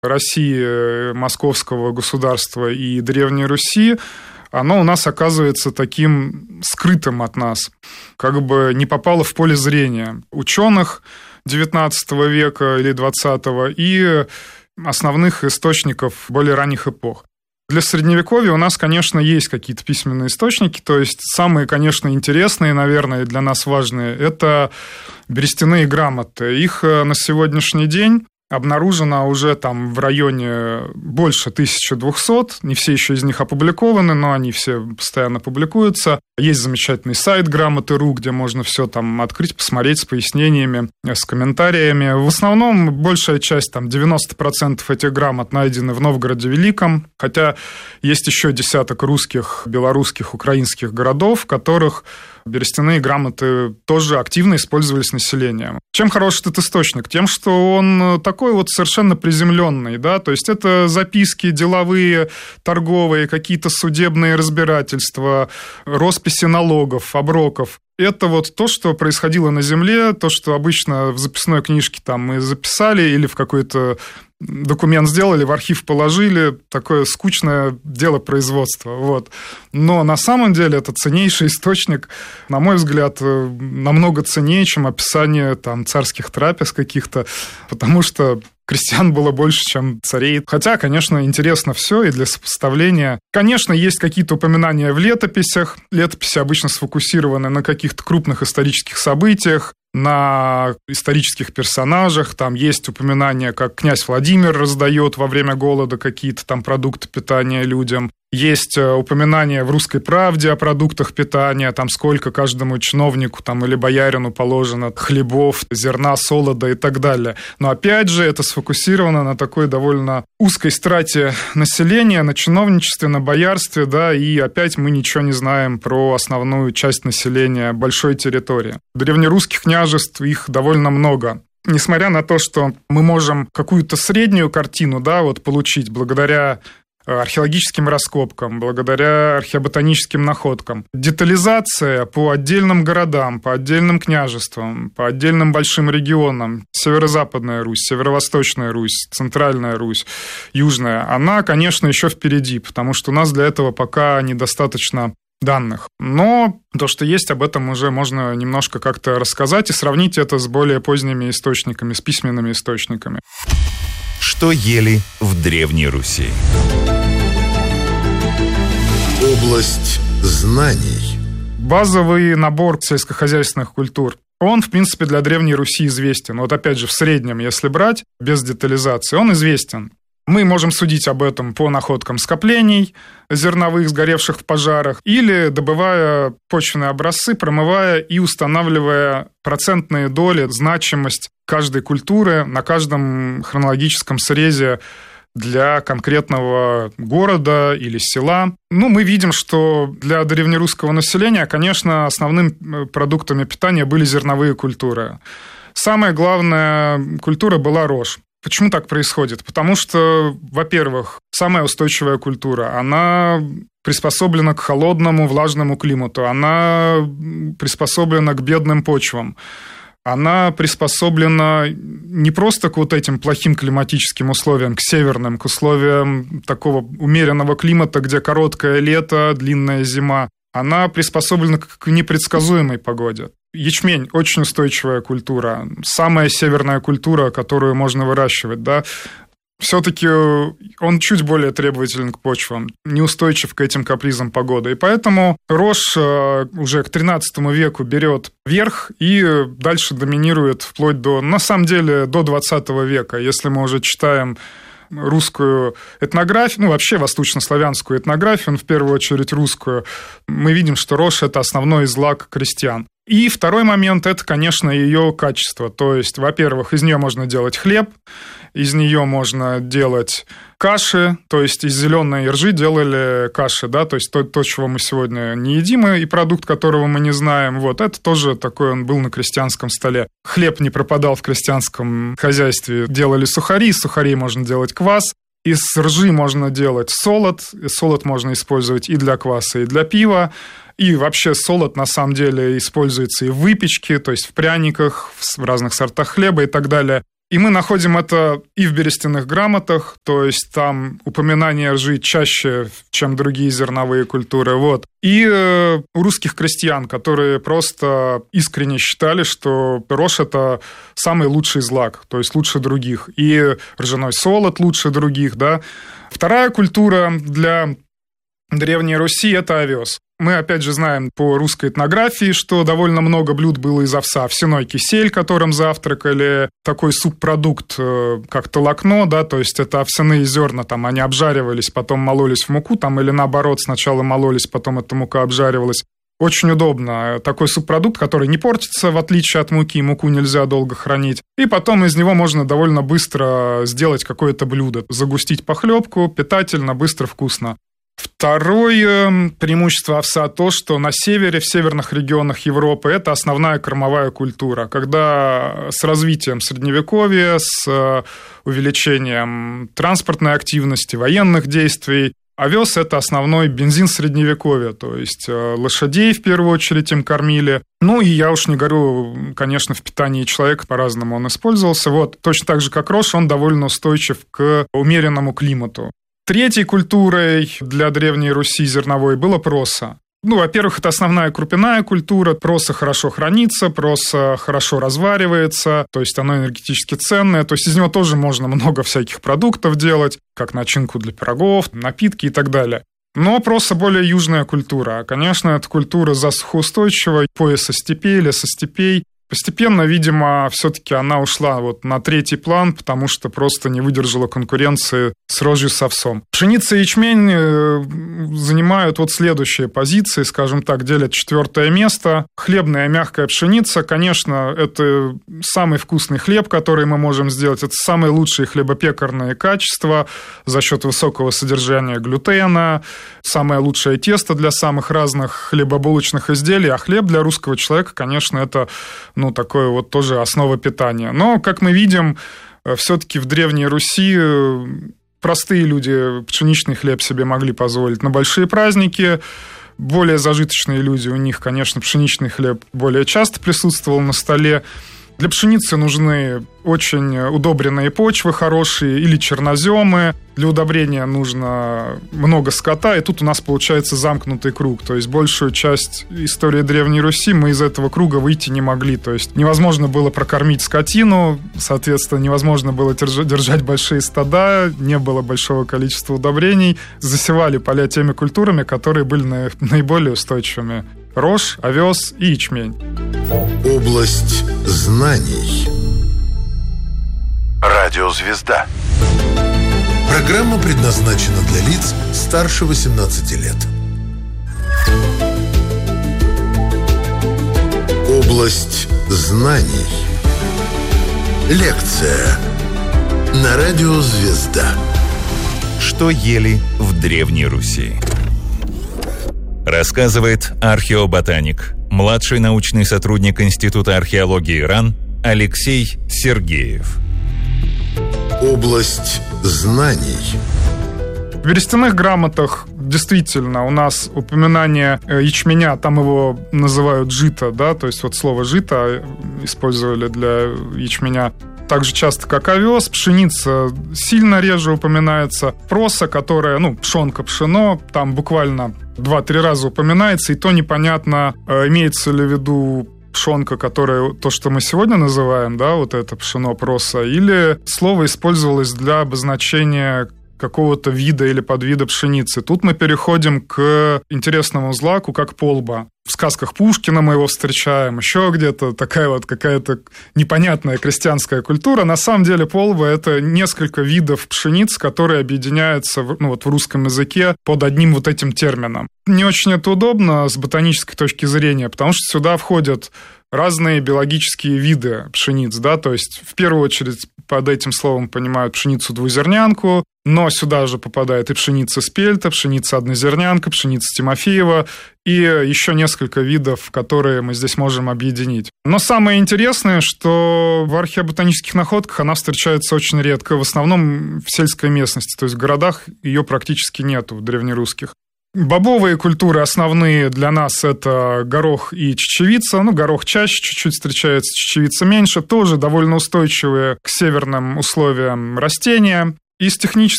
России, Московского государства и Древней Руси, оно у нас оказывается таким скрытым от нас, как бы не попало в поле зрения ученых XIX века или XX и основных источников более ранних эпох. Для Средневековья у нас, конечно, есть какие-то письменные источники, то есть самые, конечно, интересные, наверное, для нас важные – это берестяные грамоты. Их на сегодняшний день обнаружено уже там в районе больше 1200, не все еще из них опубликованы, но они все постоянно публикуются. Есть замечательный сайт Грамоты.ру, где можно все там открыть, посмотреть с пояснениями, с комментариями. В основном большая часть, там 90% этих грамот найдены в Новгороде Великом, хотя есть еще десяток русских, белорусских, украинских городов, в которых берестяные грамоты тоже активно использовались населением. Чем хорош этот источник? Тем, что он такой вот совершенно приземленный, да, то есть это записки деловые, торговые, какие-то судебные разбирательства, росписи налогов, оброков. Это вот то, что происходило на земле, то, что обычно в записной книжке там мы записали или в какой-то документ сделали, в архив положили, такое скучное дело производства. Вот. Но на самом деле это ценнейший источник, на мой взгляд, намного ценнее, чем описание там, царских трапез каких-то, потому что крестьян было больше, чем царей. Хотя, конечно, интересно все и для сопоставления. Конечно, есть какие-то упоминания в летописях. Летописи обычно сфокусированы на каких-то крупных исторических событиях, на исторических персонажах. Там есть упоминания, как князь Владимир раздает во время голода какие-то там продукты питания людям. Есть упоминания в «Русской правде» о продуктах питания, там сколько каждому чиновнику там, или боярину положено хлебов, зерна, солода и так далее. Но опять же, это сфокусировано на такой довольно узкой страте населения, на чиновничестве, на боярстве, да, и опять мы ничего не знаем про основную часть населения большой территории. Древнерусских княжеств их довольно много. Несмотря на то, что мы можем какую-то среднюю картину, да, вот получить благодаря археологическим раскопкам, благодаря археоботаническим находкам. Детализация по отдельным городам, по отдельным княжествам, по отдельным большим регионам, Северо-Западная Русь, Северо-Восточная Русь, Центральная Русь, Южная, она, конечно, еще впереди, потому что у нас для этого пока недостаточно данных. Но то, что есть, об этом уже можно немножко как-то рассказать и сравнить это с более поздними источниками, с письменными источниками. Что ели в Древней Руси? Область знаний. Базовый набор сельскохозяйственных культур. Он, в принципе, для Древней Руси известен. Вот опять же, в среднем, если брать, без детализации, он известен. Мы можем судить об этом по находкам скоплений зерновых, сгоревших в пожарах, или добывая почвенные образцы, промывая и устанавливая процентные доли, значимость каждой культуры на каждом хронологическом срезе для конкретного города или села. Мы видим, что для древнерусского населения, конечно, основными продуктами питания были зерновые культуры. Самая главная культура была рожь. Почему так происходит? Потому что, во-первых, самая устойчивая культура, она приспособлена к холодному, влажному климату, она приспособлена к бедным почвам, она приспособлена не просто к вот этим плохим климатическим условиям, к северным, к условиям такого умеренного климата, где короткое лето, длинная зима, она приспособлена к непредсказуемой погоде. Ячмень – очень устойчивая культура, самая северная культура, которую можно выращивать, да. Все-таки он чуть более требователен к почвам, неустойчив к этим капризам погоды. И поэтому рожь уже к XIII веку берет верх и дальше доминирует вплоть до, на самом деле, до XX века. Если мы уже читаем русскую этнографию, вообще восточнославянскую этнографию, в первую очередь русскую, мы видим, что рожь – это основной злак крестьян. И второй момент – это, конечно, ее качество. То есть, во-первых, из нее можно делать хлеб, из нее можно делать каши, то есть из зеленой ржи делали каши, да, то есть то, чего мы сегодня не едим, и продукт, которого мы не знаем, вот, это тоже такой он был на крестьянском столе. Хлеб не пропадал в крестьянском хозяйстве, делали сухари, из сухарей можно делать квас, из ржи можно делать солод, солод можно использовать и для кваса, и для пива, и вообще солод на самом деле используется и в выпечке, то есть в пряниках, в разных сортах хлеба и так далее. И мы находим это и в берестяных грамотах, то есть там упоминание ржи чаще, чем другие зерновые культуры. Вот. И у русских крестьян, которые просто искренне считали, что рожь – это самый лучший злак, то есть лучше других. И ржаной солод лучше других. Да? Вторая культура для Древней Руси – это овес. Мы, опять же, знаем по русской этнографии, что довольно много блюд было из овса. Овсяной кисель, которым завтракали, такой субпродукт, как толокно, да, то есть это овсяные зерна, там они обжаривались, потом мололись в муку, там, или наоборот, сначала мололись, потом эта мука обжаривалась. Очень удобно. Такой субпродукт, который не портится, в отличие от муки. Муку нельзя долго хранить. И потом из него можно довольно быстро сделать какое-то блюдо. Загустить похлебку, питательно, быстро, вкусно. Второе преимущество овса то, что на севере, в северных регионах Европы это основная кормовая культура. Когда с развитием Средневековья, с увеличением транспортной активности, военных действий, овес – это основной бензин Средневековья, то есть лошадей в первую очередь им кормили. Ну и я уж не говорю, конечно, в питании человека по-разному он использовался. Вот, точно так же, как рожь, он довольно устойчив к умеренному климату. Третьей культурой для Древней Руси зерновой было проса. Ну, во-первых, это основная крупяная культура. Проса хорошо хранится, проса хорошо разваривается, то есть оно энергетически ценное. То есть из него тоже можно много всяких продуктов делать, как начинку для пирогов, напитки и так далее. Но проса более южная культура. Конечно, это культура засухоустойчивая, пояса степей, лесостепей. Постепенно, видимо, все-таки она ушла вот на третий план, потому что просто не выдержала конкуренции с рожью с овсом. Пшеница и ячмень занимают вот следующие позиции, скажем так, делят 4-е место. Хлебная мягкая пшеница, конечно, это самый вкусный хлеб, который мы можем сделать. Это самые лучшие хлебопекарные качества за счет высокого содержания глютена, самое лучшее тесто для самых разных хлебобулочных изделий, а хлеб для русского человека, конечно, это такое вот тоже основа питания. Но, как мы видим, все-таки в Древней Руси простые люди пшеничный хлеб себе могли позволить на большие праздники. Более зажиточные люди, у них, конечно, пшеничный хлеб более часто присутствовал на столе. Для пшеницы нужны очень удобренные почвы хорошие или черноземы. Для удобрения нужно много скота, и тут у нас получается замкнутый круг. То есть большую часть истории Древней Руси мы из этого круга выйти не могли. То есть невозможно было прокормить скотину, соответственно, невозможно было держать большие стада, не было большого количества удобрений. Засевали поля теми культурами, которые были наиболее устойчивыми. Рожь, овес и ячмень. Область знаний. Радиозвезда. Программа предназначена для лиц старше 18 лет. Область знаний. Лекция на радиозвезда. Что ели в Древней Руси? Рассказывает археоботаник, младший научный сотрудник Института археологии РАН Алексей Сергеев. Область знаний. В берестяных грамотах действительно у нас упоминание ячменя, там его называют жито, да, то есть вот слово жито использовали для ячменя так же часто, как овес. Пшеница сильно реже упоминается. Проса, которая, пшенка, пшено, там буквально 2-3 раза упоминается, и то непонятно, имеется ли в виду пшенка, которая то, что мы сегодня называем, да, вот это пшено, проса, или слово использовалось для обозначения какого-то вида или подвида пшеницы. Тут мы переходим к интересному злаку, как полба. В сказках Пушкина мы его встречаем, еще где-то такая вот какая-то непонятная крестьянская культура. На самом деле полба – это несколько видов пшениц, которые объединяются в русском языке под одним вот этим термином. Не очень это удобно с ботанической точки зрения, потому что сюда входят разные биологические виды пшениц, да, то есть в первую очередь под этим словом понимают пшеницу-двузернянку, но сюда же попадает и пшеница спельта, пшеница-однозернянка, пшеница Тимофеева и еще несколько видов, которые мы здесь можем объединить. Но самое интересное, что в археоботанических находках она встречается очень редко, в основном в сельской местности, то есть в городах ее практически нету, в древнерусских. Бобовые культуры основные для нас – это горох и чечевица. Горох чаще чуть-чуть встречается, чечевица меньше. Тоже довольно устойчивые к северным условиям растения. Из технических